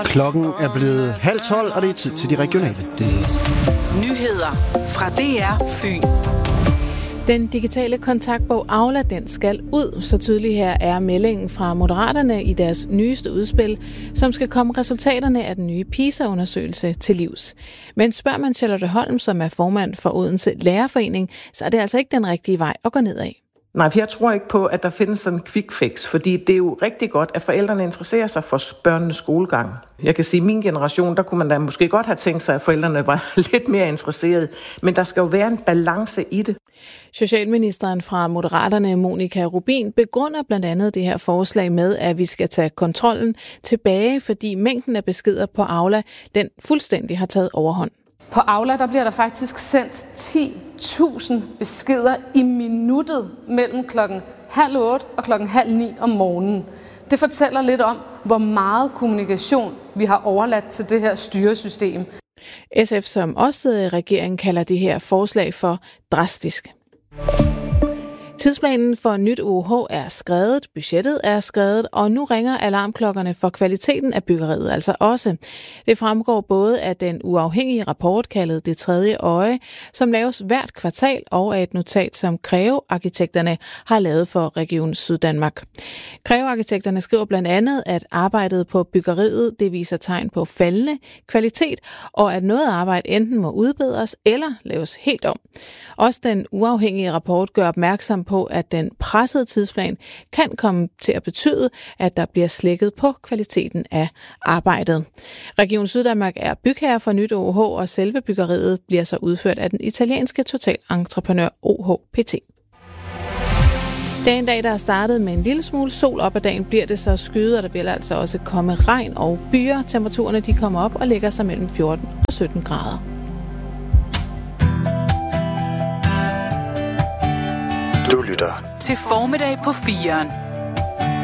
Klokken er blevet 11:30, og det er tid til de regionale. Nyheder fra DR Fyn. Den digitale kontaktbog Aula, den skal ud. Så tydeligt her er meldingen fra Moderaterne i deres nyeste udspil, som skal komme resultaterne af den nye PISA-undersøgelse til livs. Men spørger man Charlotte Holm, som er formand for Odense Lærerforening, så er det altså ikke den rigtige vej at gå nedad. Nej, for jeg tror ikke på, at der findes sådan en quick fix, fordi det er jo rigtig godt, at forældrene interesserer sig for børnenes skolegang. Jeg kan sige, at i min generation, der kunne man da måske godt have tænkt sig, at forældrene var lidt mere interesserede, men der skal jo være en balance i det. Socialministeren fra Moderaterne, Monika Rubin, begrunder blandt andet det her forslag med, at vi skal tage kontrollen tilbage, fordi mængden af beskeder på Aula, den fuldstændig har taget overhånd. På Aula, der bliver der faktisk sendt 10.000 beskeder i minuttet mellem 7:30 og 8:30 om morgenen. Det fortæller lidt om, hvor meget kommunikation vi har overladt til det her styresystem. SF, som også regeringen, kalder det her forslag for drastisk. Tidsplanen for nyt OUH er skredet, budgettet er skredet, og nu ringer alarmklokkerne for kvaliteten af byggeriet altså også. Det fremgår både af den uafhængige rapport kaldet Det Tredje Øje, som laves hvert kvartal, og af et notat, som Greve-arkitekterne har lavet for Region Syddanmark. Greve-arkitekterne skriver blandt andet, at arbejdet på byggeriet det viser tegn på faldende kvalitet, og at noget arbejde enten må udbedres eller laves helt om. Også den uafhængige rapport gør opmærksom på, at den pressede tidsplan kan komme til at betyde, at der bliver slækket på kvaliteten af arbejdet. Region Syddanmark er bygherre for nyt OUH, og selve byggeriet bliver så udført af den italienske totalentreprenør OHPT. Dagen dag, der er startet med en lille smule sol op ad dagen, bliver det så skyet, og der vil altså også komme regn og byer. Temperaturerne de kommer op og ligger sig mellem 14 og 17 grader. Du lytter til Formiddag på 4'eren.